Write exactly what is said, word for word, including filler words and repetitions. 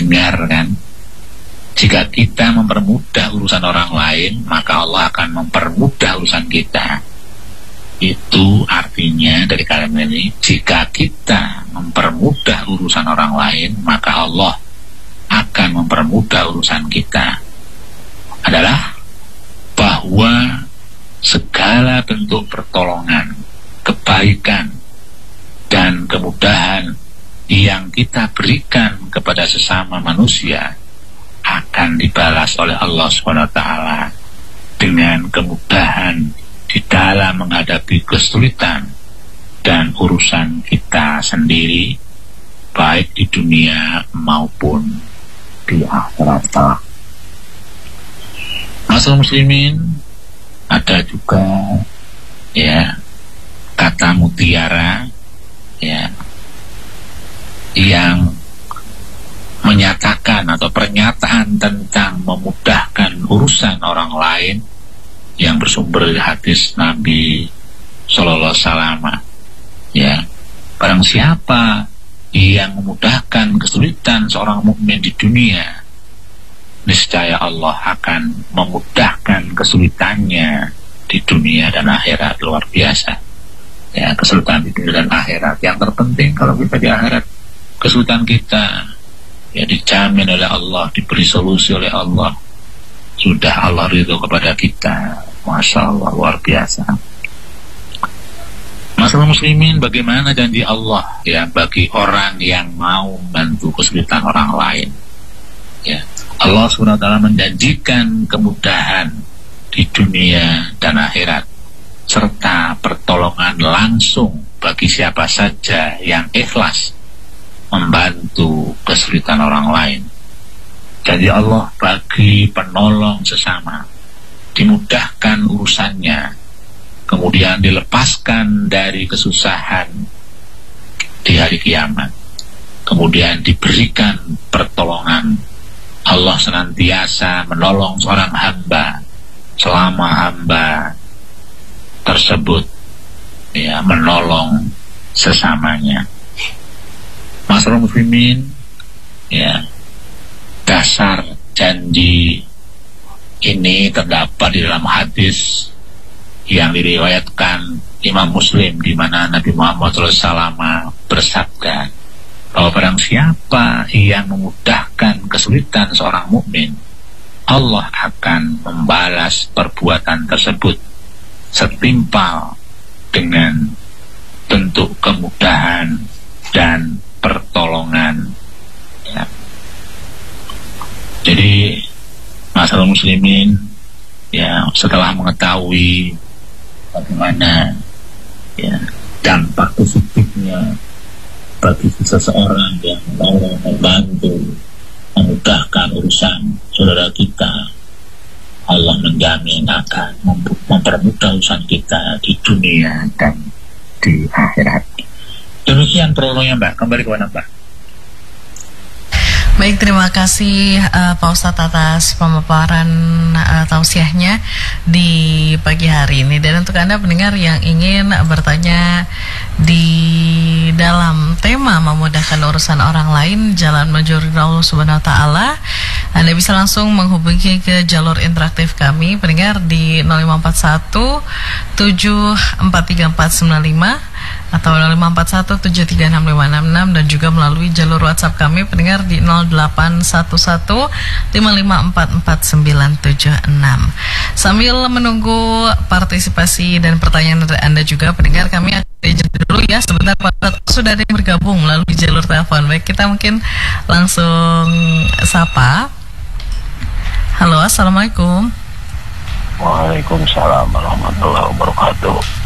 dengar kan, jika kita mempermudah urusan orang lain, maka Allah akan mempermudah urusan kita. Itu artinya dari kalimat ini, jika kita mempermudah urusan orang lain, maka Allah akan mempermudah urusan kita. Adalah bahwa segala bentuk pertolongan, kebaikan, dan kemudahan yang kita berikan kepada sesama manusia akan dibalas oleh Allah subhanahu wa taala dengan kemudahan di dalam menghadapi kesulitan dan urusan kita sendiri, baik di dunia maupun di akhirat. Masalah muslimin, ada juga ya kata mutiara ya yang menyatakan atau pernyataan tentang memudahkan urusan orang lain yang bersumber dari hadis Nabi Sallallahu Alaihi Wasallam. Ya, barang siapa yang memudahkan kesulitan seorang mukmin di dunia, niscaya Allah akan memudahkan kesulitannya di dunia dan akhirat. Luar biasa. Ya, kesulitan di dunia dan akhirat. Yang terpenting kalau kita di akhirat, kesulitan kita ya dijamin oleh Allah, diberi solusi oleh Allah. Sudah Allah ridho kepada kita. Masya Allah, luar biasa. Masalah muslimin, bagaimana janji Allah ya bagi orang yang mau membantu kesulitan orang lain. Ya, Allah subhanahu wa taala menjanjikan kemudahan di dunia dan akhirat, serta pertolongan langsung bagi siapa saja yang ikhlas membantu kesulitan orang lain. Jadi Allah bagi penolong sesama, dimudahkan urusannya, kemudian dilepaskan dari kesusahan di hari kiamat, kemudian diberikan pertolongan. Allah senantiasa menolong seorang hamba selama hamba tersebut ya menolong sesamanya. Masalah muslimin ya, dasar janji ini terdapat di dalam hadis yang diriwayatkan Imam Muslim, di mana Nabi Muhammad shallallahu alaihi wasallam bersabda bahwa barang siapa yang memudahkan kesulitan seorang mukmin, Allah akan membalas perbuatan tersebut setimpal dengan bentuk kemudahan dan pertolongan ya. Jadi masalah muslimin ya, setelah mengetahui bagaimana ya dampak positifnya bagi seseorang yang mau membantu memudahkan urusan saudara kita, Allah menjamin akan mempermudah urusan kita di dunia dan di akhirat. Demikian prolognya Mbak, kembali ke mana Mbak? Baik, terima kasih uh, Pak Ustadz atas pemaparan uh, tausiahnya di pagi hari ini. Dan untuk Anda pendengar yang ingin bertanya di dalam tema memudahkan urusan orang lain, jalan menuju ridha Allah Subhanahu wa taala, Anda bisa langsung menghubungi ke jalur interaktif kami pendengar di nol lima empat satu tujuh empat tiga empat sembilan lima atau nol lima empat satu tujuh tiga enam lima enam enam, dan juga melalui jalur WhatsApp kami pendengar di nol delapan satu satu lima lima empat empat sembilan tujuh enam. Sambil menunggu partisipasi dan pertanyaan dari Anda juga pendengar, kami akan jeda dulu ya sebentar. Pak, sudah ada yang bergabung melalui jalur telepon. Baik, kita mungkin langsung sapa. Halo, assalamualaikum. Waalaikumsalam warahmatullahi wabarakatuh.